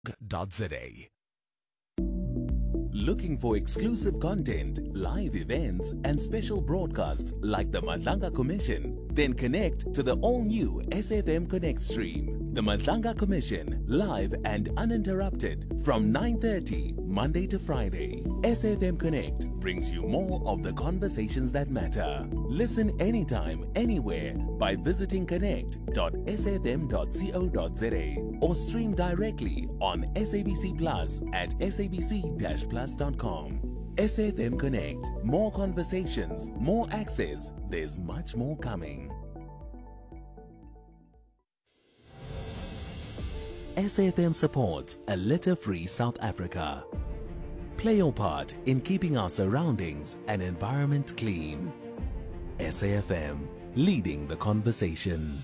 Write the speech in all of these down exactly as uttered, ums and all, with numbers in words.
.za. Looking for exclusive content, live events, and special broadcasts like the Madlanga Commission? Then connect to the all-new S F M Connect stream. The Madlanga Commission, live and uninterrupted from nine thirty Monday to Friday. S F M Connect brings you more of the conversations that matter. Listen anytime, anywhere by visiting connect dot s f m dot co dot z a or stream directly on S A B C Plus at s a b c dash plus dot com. S F M Connect. More conversations, more access. There's much more coming. S F M supports a litter-free South Africa. Play your part in keeping our surroundings and environment clean. S A F M, leading the conversation.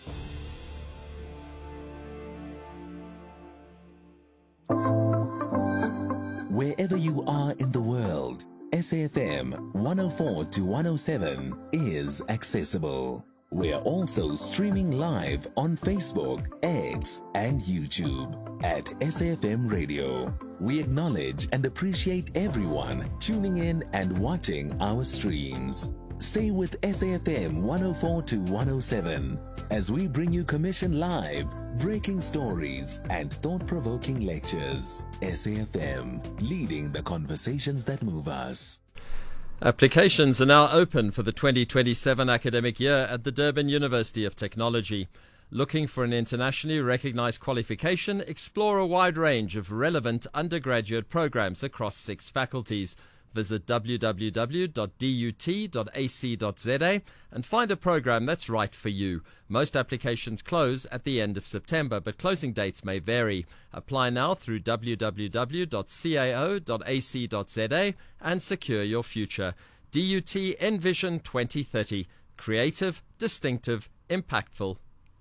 Wherever you are in the world, S A F M one oh four to one oh seven is accessible. We're also streaming live on Facebook, X, and YouTube at S A F M Radio. We acknowledge and appreciate everyone tuning in and watching our streams. Stay with S A F M one oh four to one oh seven as we bring you Commission Live, breaking stories, and thought-provoking lectures. S A F M, leading the conversations that move us. Applications are now open for the twenty twenty-seven academic year at the Durban University of Technology. Looking for an internationally recognized qualification? Explore a wide range of relevant undergraduate programs across six faculties. Visit w w w dot d u t dot a c dot z a and find a program that's right for you. Most applications close at the end of September, but closing dates may vary. Apply now through w w w dot c a o dot a c dot z a and secure your future. D U T Envision twenty thirty. Creative, distinctive, impactful.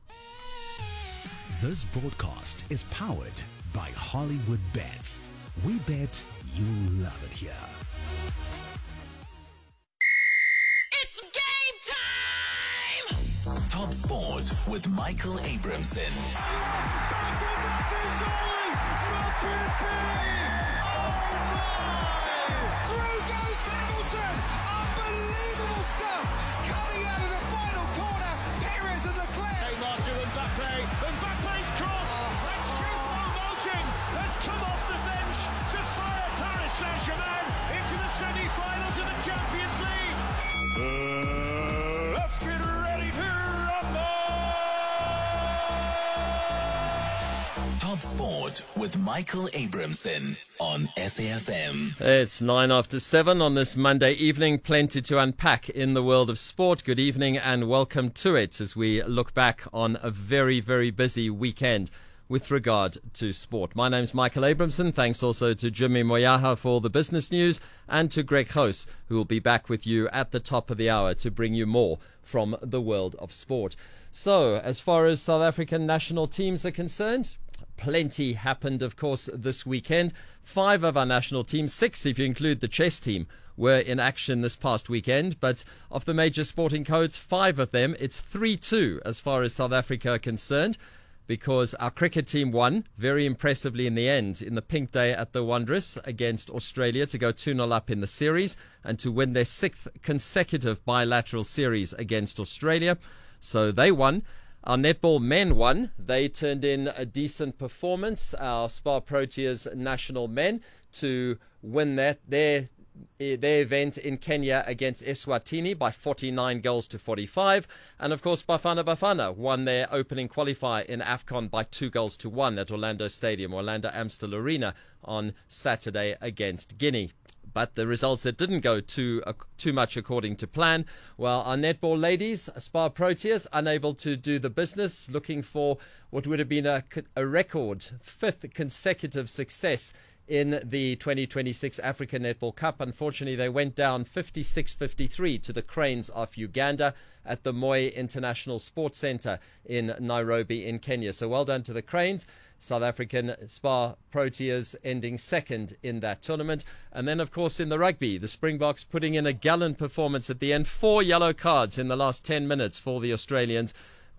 This broadcast is powered by Hollywood Bets. We bet you'll love it here. It's game time! Top Sport with Michael Abramson. Through goes Hamilton! Unbelievable stuff! Coming out of the final corner, Perez and Leclerc. Hey, Marshall and Mbappe. Mbappe's cross! And Choupo-Moting has come off the bench to fire Paris Saint-Germain into the semi-finals of the Champions League. Uh, let's get ready to rumble! Top Sport with Michael Abramson on S A F M. It's nine after seven on this Monday evening. Plenty to unpack in the world of sport. Good evening and welcome to it as we look back on a very, very busy weekend with regard to sport. My name's Michael Abramson. Thanks also to Jimmy Moyaha for all the business news and to Greg Hoos, who will be back with you at the top of the hour to bring you more from the world of sport. So, as far as South African national teams are concerned, plenty happened, of course, this weekend. Five of our national teams, six if you include the chess team, were in action this past weekend. But of the major sporting codes, five of them, it's three two as far as South Africa are concerned, because our cricket team won very impressively in the end in the pink day at the Wanderers against Australia to go two nil up in the series and to win their sixth consecutive bilateral series against Australia. So they won. Our netball men won. They turned in a decent performance, our Spar Proteas national men, to win that their their event in Kenya against Eswatini by forty-nine goals to forty-five. And of course, Bafana Bafana won their opening qualifier in AFCON by two goals to one at Orlando Stadium, Orlando Amstel Arena, on Saturday against Guinea. But the results that didn't go too uh, too much according to plan, well, our netball ladies, Spar Proteas, unable to do the business, looking for what would have been a, a record fifth consecutive success in the twenty twenty-six African Netball Cup. Unfortunately, they went down fifty-six fifty-three to the Cranes of Uganda at the Moi International Sports Centre in Nairobi in Kenya. So well done to the Cranes. South African Spar Proteas ending second in that tournament. And then, of course, in the rugby, the Springboks putting in a gallant performance at the end. Four yellow cards in the last ten minutes for the Australians.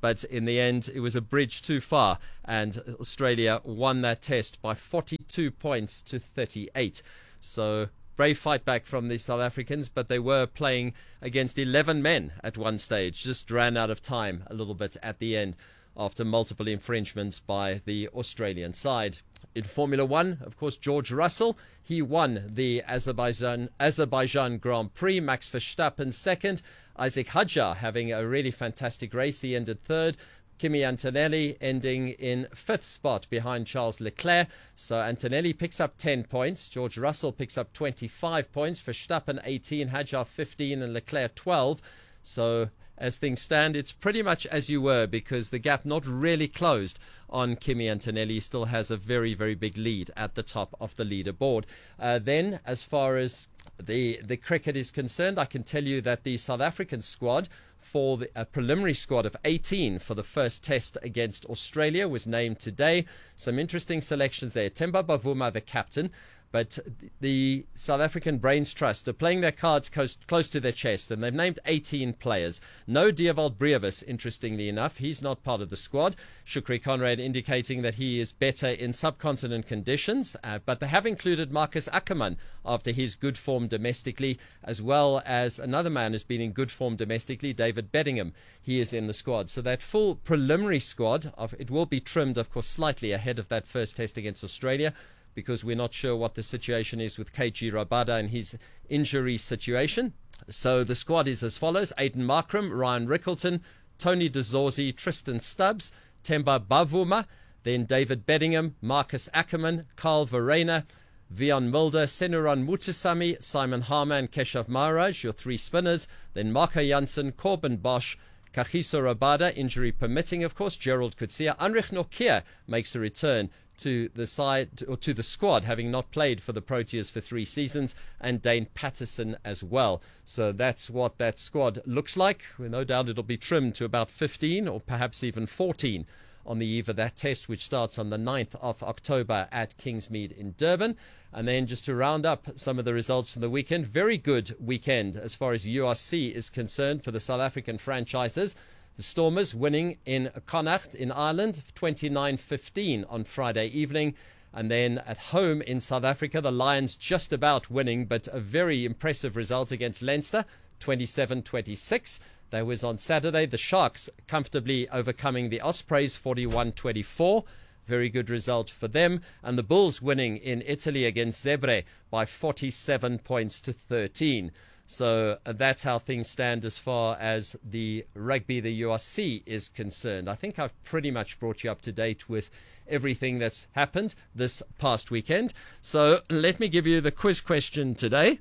but in the end it was a bridge too far, and Australia won that test by forty-two points to thirty-eight. So brave fight back from the South Africans, but they were playing against eleven men at one stage, just ran out of time a little bit at the end after multiple infringements by the Australian side. In Formula One, of course, George Russell, he won the Azerbaijan, Azerbaijan Grand Prix. Max Verstappen second. Isaac Hadjar having a really fantastic race. He ended third. Kimi Antonelli ending in fifth spot behind Charles Leclerc. So Antonelli picks up ten points. George Russell picks up twenty-five points. Verstappen eighteen, Hadjar fifteen, and Leclerc twelve. So as things stand, it's pretty much as you were, because the gap not really closed on Kimi Antonelli. He still has a very, very big lead at the top of the leaderboard. Uh, then, as far as the the cricket is concerned, I can tell you that the South African squad, for the, a preliminary squad of eighteen for the first test against Australia, was named today. Some interesting selections there. Themba Bavuma, the captain. But the South African Brains Trust are playing their cards close, close to their chest, and they've named eighteen players. No Dewald Brevis, interestingly enough. He's not part of the squad. Shukri Conrad indicating that he is better in subcontinent conditions, uh, but they have included Marcus Ackermann after his good form domestically, as well as another man who's been in good form domestically, David Bedingham. He is in the squad. So that full preliminary squad, of, it will be trimmed, of course, slightly ahead of that first test against Australia, because we're not sure what the situation is with K G Rabada and his injury situation. So the squad is as follows: Aiden Markram, Ryan Rickleton, Tony De Zorzi, Tristan Stubbs, Themba Bavuma, then David Bedingham, Marcus Ackermann, Carl Verreynne, Vion Mulder, Senuran Mutusami, Simon Harmer and Keshav Maharaj, your three spinners. Then Marco Janssen, Corbin Bosch, Kagiso Rabada, injury permitting, of course, Gerald Coetzee. Anrich Nortje makes a return to the side, or to the squad, having not played for the Proteas for three seasons, and Dane Patterson as well. So that's what that squad looks like. Well, no doubt it'll be trimmed to about fifteen or perhaps even fourteen on the eve of that test, which starts on the ninth of October at Kingsmead in Durban. And then just to round up some of the results from the weekend, very good weekend as far as U R C is concerned for the South African franchises. The Stormers winning in Connacht in Ireland, twenty-nine fifteen on Friday evening. And then at home in South Africa, the Lions just about winning, but a very impressive result against Leinster, twenty-seven twenty-six. That was on Saturday. The Sharks comfortably overcoming the Ospreys, forty-one twenty-four. Very good result for them. And the Bulls winning in Italy against Zebre by forty-seven points to thirteen. So uh, that's how things stand as far as the rugby, the U R C, is concerned. I think I've pretty much brought you up to date with everything that's happened this past weekend. So let me give you the quiz question today.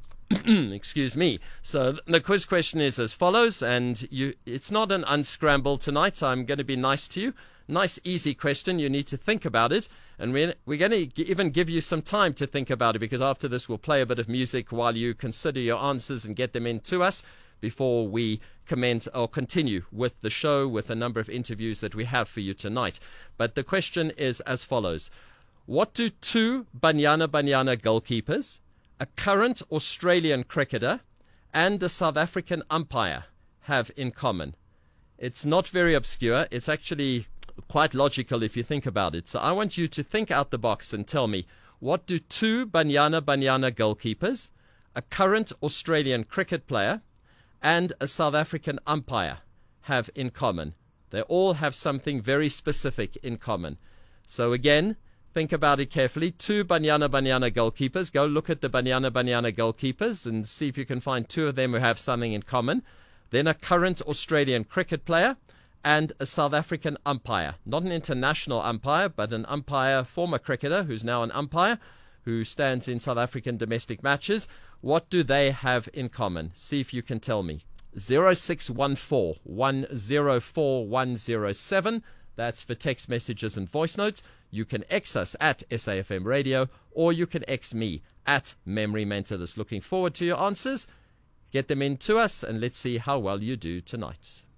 Excuse me. So th- the quiz question is as follows, and you, it's not an unscramble tonight, so I'm going to be nice to you. Nice, easy question. You need to think about it. And we're, we're going to g- even give you some time to think about it, because after this we'll play a bit of music while you consider your answers and get them in to us before we commence or continue with the show with a number of interviews that we have for you tonight. But the question is as follows. What do two Banyana Banyana goalkeepers, a current Australian cricketer, and a South African umpire have in common? It's not very obscure. It's actually quite logical if you think about it. So I want you to think out the box and tell me, what do two Banyana Banyana goalkeepers, a current Australian cricket player, and a South African umpire have in common? They all have something very specific in common. So again, think about it carefully. Two Banyana Banyana goalkeepers. Go look at the Banyana Banyana goalkeepers and see if you can find two of them who have something in common. Then a current Australian cricket player and a South African umpire. Not an international umpire, but an umpire, former cricketer who's now an umpire, who stands in South African domestic matches. What do they have in common? See if you can tell me. zero six one four, one zero four, one zero seven. That's for text messages and voice notes. You can X us at S A F M Radio, or you can X me at Memory Mentalist. Looking forward to your answers. Get them in to us, and let's see how well you do tonight.